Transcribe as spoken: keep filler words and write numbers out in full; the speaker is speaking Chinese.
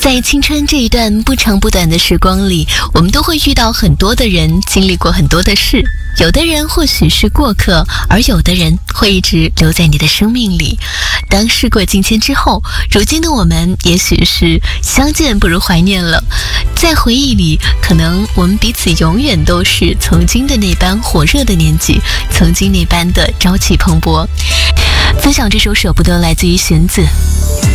在青春这一段不长不短的时光里，我们都会遇到很多的人，经历过很多的事。有的人或许是过客，而有的人会一直留在你的生命里。当事过境迁之后，如今的我们也许是相见不如怀念了。在回忆里，可能我们彼此永远都是曾经的那般火热的年纪，曾经那般的朝气蓬勃。分享这首舍不得，来自于弦子。